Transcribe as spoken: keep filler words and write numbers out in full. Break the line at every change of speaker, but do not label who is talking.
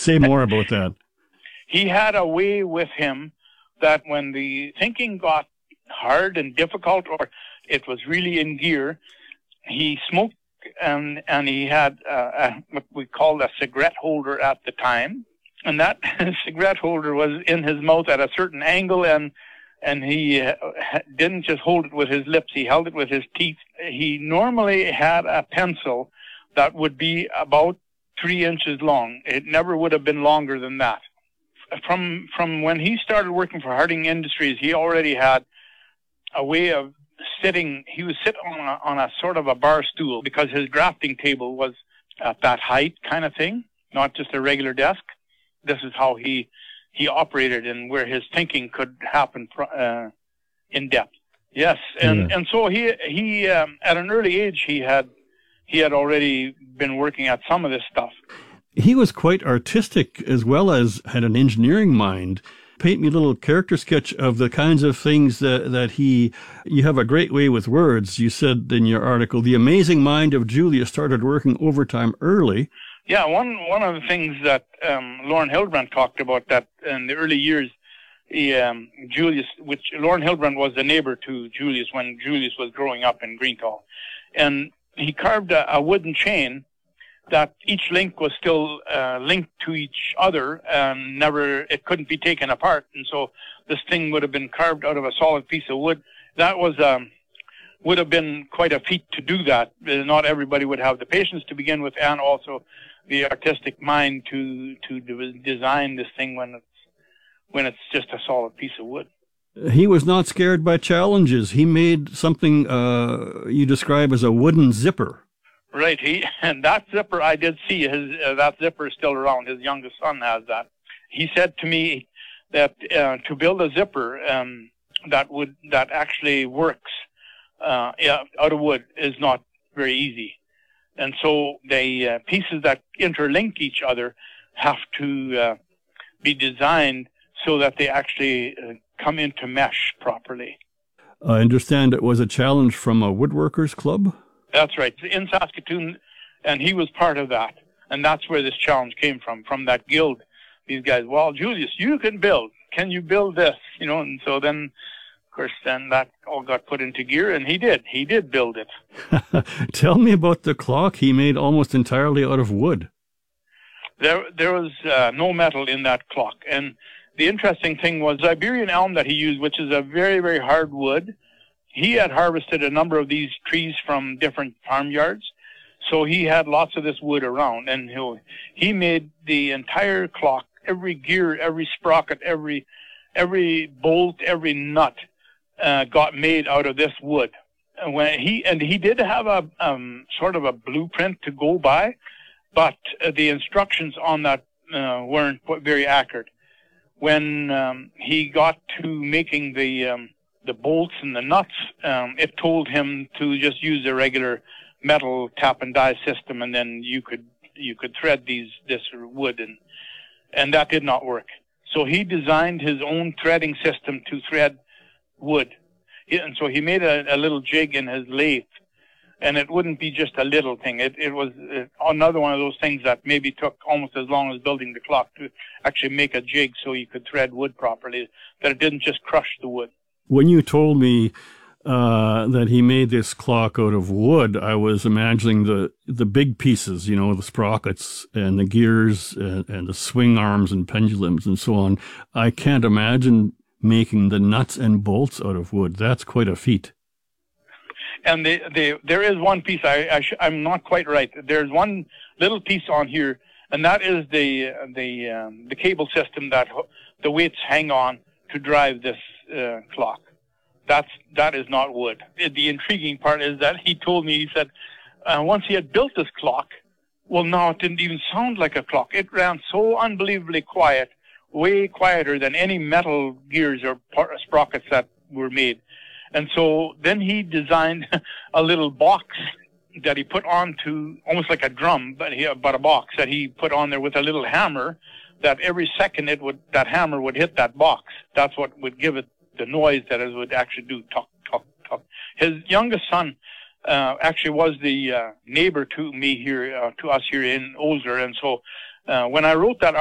Say more about that.
He had a way with him that when the thinking got hard and difficult, or it was really in gear, he smoked, and and he had uh, a, what we called a cigarette holder at the time, and that cigarette holder was in his mouth at a certain angle, and and he uh, didn't just hold it with his lips, he held it with his teeth. He normally had a pencil that would be about three inches long. It never would have been longer than that. From from when he started working for Harding Industries, he already had a way of sitting. He would sit on a, on a sort of a bar stool because his drafting table was at that height kind of thing, not just a regular desk. This is how he he operated and where his thinking could happen uh, in depth. Yes, and
yeah.
and so he he um, at an early age he had he had already been working at some of this stuff.
He was quite artistic as well as had an engineering mind. Paint me a little character sketch of the kinds of things that, that he, you have a great way with words. You said in your article, the amazing mind of Julius started working overtime early.
Yeah, one, one of the things that um, Lauren Hildebrandt talked about that in the early years, he, um, Julius, which Lauren Hildebrandt was the neighbor to Julius when Julius was growing up in Greenthal. And he carved a, a wooden chain that each link was still uh, linked to each other and never, it couldn't be taken apart. And so this thing would have been carved out of a solid piece of wood. That was, um, would have been quite a feat to do that. Not everybody would have the patience to begin with, and also the artistic mind to, to design this thing when it's, when it's just a solid piece of wood.
He was not scared by challenges. He made something uh, you describe as a wooden zipper.
Right, he and that zipper I did see. His uh, that zipper is still around. His youngest son has that. He said to me that uh, to build a zipper um, that would that actually works uh, out of wood is not very easy, and so the uh, pieces that interlink each other have to uh, be designed so that they actually uh, come into mesh properly.
I understand it was a challenge from a woodworkers club.
That's right, in Saskatoon, and he was part of that. And that's where this challenge came from, from that guild. These guys, well, Julius, you can build. Can you build this? You know, and so then, of course, then that all got put into gear, and he did. He did build it.
Tell me about the clock he made almost entirely out of wood.
There there was uh, no metal in that clock. And the interesting thing was Iberian elm that he used, which is a very, very hard wood. He had harvested a number of these trees from different farmyards, so he had lots of this wood around, and he he made the entire clock, every gear, every sprocket, every every bolt, every nut uh, got made out of this wood. And when he and he did have a um, sort of a blueprint to go by, but uh, the instructions on that uh, weren't very accurate. When um, he got to making the um, the bolts and the nuts, um, it told him to just use a regular metal tap and die system, and then you could you could thread these this wood, and and that did not work. So he designed his own threading system to thread wood, and so he made a, a little jig in his lathe, and it wouldn't be just a little thing. It it was another one of those things that maybe took almost as long as building the clock to actually make a jig so you could thread wood properly, that it didn't just crush the wood.
When you told me uh, that he made this clock out of wood, I was imagining the, the big pieces, you know, the sprockets and the gears and, and the swing arms and pendulums and so on. I can't imagine making the nuts and bolts out of wood. That's quite a feat.
And the, the, there is one piece, I, I sh- I'm not quite right. There's one little piece on here, and that is the, the, um, the cable system that ho- the weights hang on to drive this uh, clock. That's, that is not wood. The intriguing part is that he told me, he said, uh, once he had built this clock, well, no, it didn't even sound like a clock. It ran so unbelievably quiet, way quieter than any metal gears or part, sprockets that were made. And so then he designed a little box that he put onto, almost like a drum, but he, but a box that he put on there with a little hammer, that every second it would, that hammer would hit that box. That's what would give it the noise that it would actually do, talk, talk, talk. His youngest son uh, actually was the uh, neighbor to me here, uh, to us here in Osler. And so uh, when I wrote that